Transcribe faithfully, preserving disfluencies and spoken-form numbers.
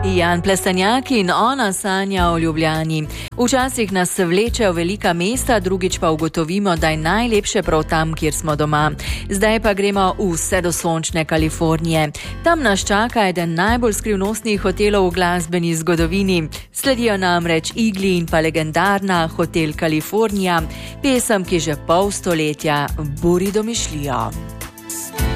Jan Plestenjak in ona sanja o Ljubljani. Včasih nas vleče v velika mesta, drugič pa ugotovimo, da je najlepše prav tam, kjer smo doma. Zdaj pa gremo vse do sončne Kalifornije. Tam nas čaka eden najbolj skrivnostnih hotelov v glasbeni zgodovini. Sledijo namreč igli in pa legendarna Hotel Kalifornija, pesem, ki že pol stoletja buri domišljijo.